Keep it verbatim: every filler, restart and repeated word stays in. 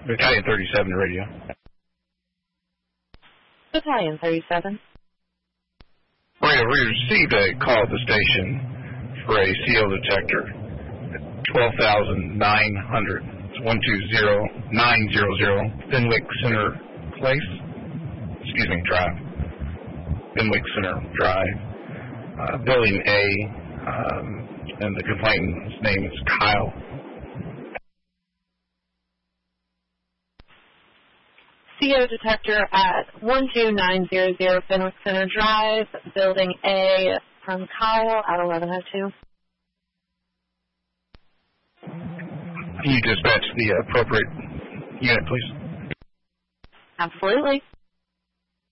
Battalion thirty-seven radio. Battalion thirty-seven. Radio, we received a call at the station for a C O detector at twelve thousand nine hundred. It's one two zero nine zero zero Fenwick Center Place. Excuse me, Drive. Fenwick Center Drive. Uh, building A, um, and the complainant's name is Kyle. C O detector at one two nine zero zero Fenwick Center Drive, Building A, from Kyle at eleven oh two. Can you dispatch the appropriate unit, please? Absolutely.